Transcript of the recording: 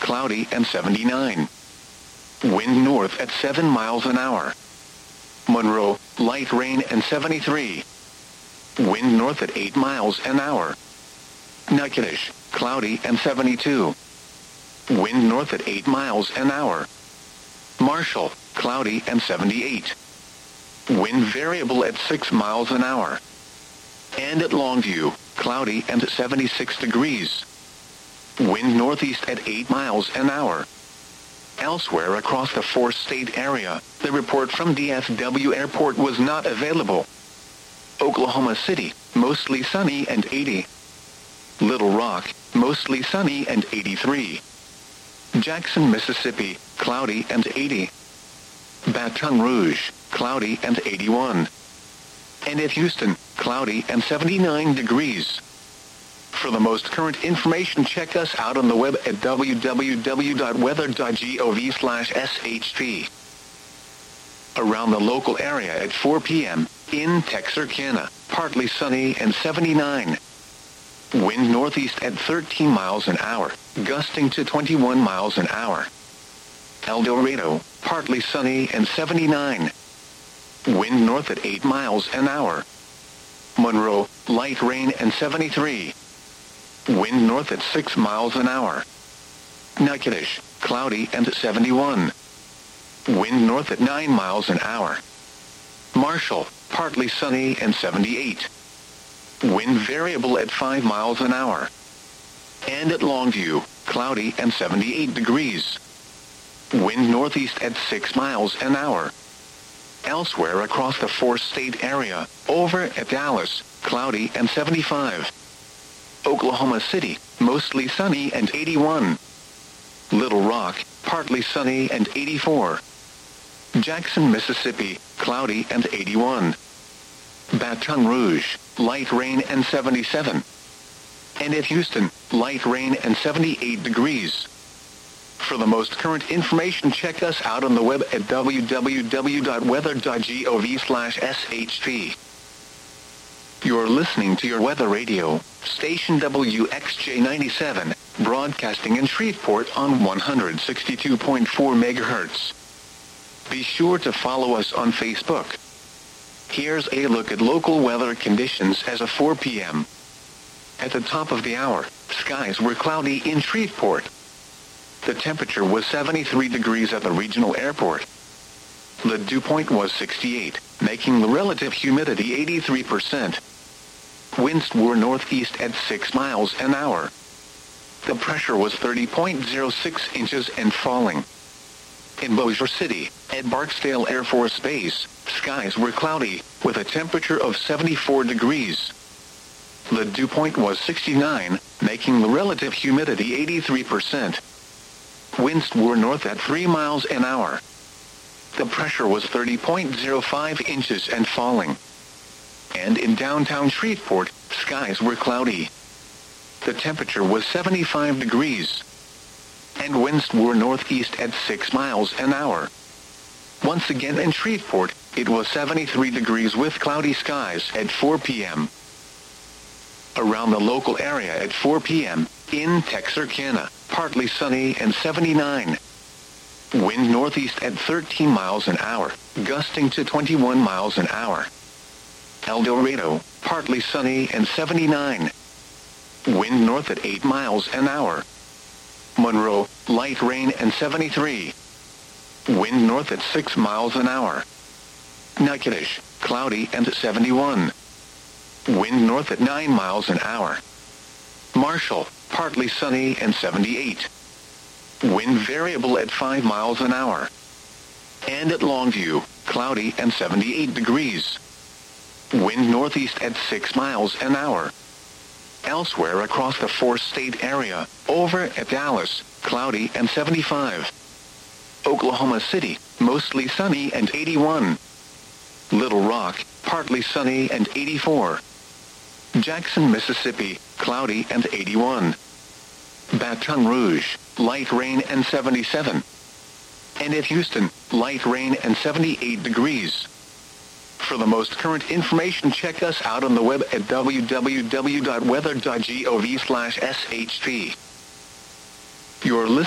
cloudy and 79. Wind north at 7 miles an hour. Monroe, light rain and 73. Wind north at 8 miles an hour. Natchitoches, cloudy and 72. Wind north at 8 miles an hour. Marshall, cloudy and 78. Wind variable at 6 miles an hour. And at Longview, cloudy and 76 degrees. Wind northeast at 8 miles an hour. Elsewhere across the four-state area, the report from DFW Airport was not available. Oklahoma City, mostly sunny and 80. Little Rock, mostly sunny and 83. Jackson, Mississippi, cloudy and 80. Baton Rouge, cloudy and 81. And at Houston, cloudy and 79 degrees. For the most current information, check us out on the web at www.weather.gov/SHP. Around the local area at 4 p.m., in Texarkana, partly sunny and 79. Wind northeast at 13 miles an hour, gusting to 21 miles an hour. El Dorado, partly sunny and 79. Wind north at 8 miles an hour. Monroe, light rain and 73. Wind north at 6 miles an hour. Natchitoches, cloudy and 71. Wind north at 9 miles an hour. Marshall, partly sunny and 78. Wind variable at 5 miles an hour. And at Longview, cloudy and 78 degrees. Wind northeast at 6 miles an hour. Elsewhere across the four-state area, over at Dallas, cloudy and 75. Oklahoma City, mostly sunny and 81. Little Rock, partly sunny and 84. Jackson, Mississippi, cloudy and 81. Baton Rouge, light rain and 77. And at Houston, light rain and 78 degrees. For the most current information, check us out on the web at www.weather.gov/SHP. You're listening to your weather radio, station WXJ97, broadcasting in Shreveport on 162.4 MHz. Be sure to follow us on Facebook. Here's a look at local weather conditions as of 4 p.m. At the top of the hour, skies were cloudy in Shreveport. The temperature was 73 degrees at the regional airport. The dew point was 68, making the relative humidity 83%. Winds were northeast at 6 miles an hour. The pressure was 30.06 inches and falling. In Bossier City, at Barksdale Air Force Base, skies were cloudy, with a temperature of 74 degrees. The dew point was 69, making the relative humidity 83%. Winds were north at 3 miles an hour. The pressure was 30.05 inches and falling. And in downtown Shreveport, skies were cloudy. The temperature was 75 degrees. And winds were northeast at 6 miles an hour. Once again in Shreveport, it was 73 degrees with cloudy skies at 4 p.m. Around the local area at 4 p.m., in Texarkana, partly sunny and 79. Wind northeast at 13 miles an hour, gusting to 21 miles an hour. El Dorado, partly sunny and 79. Wind north at 8 miles an hour. Monroe, light rain and 73. Wind north at 6 miles an hour. Natchitoches, cloudy and 71. Wind north at 9 miles an hour. Marshall, partly sunny and 78. Wind variable at 5 miles an hour. And at Longview, cloudy and 78 degrees. Wind northeast at 6 miles an hour. Elsewhere across the four-state area, over at Dallas, cloudy and 75. Oklahoma City, mostly sunny and 81. Little Rock, partly sunny and 84. Jackson, Mississippi, cloudy and 81. Baton Rouge, light rain and 77. And at Houston, light rain and 78 degrees. For the most current information, check us out on the web at www.weather.gov/SHP. You're listening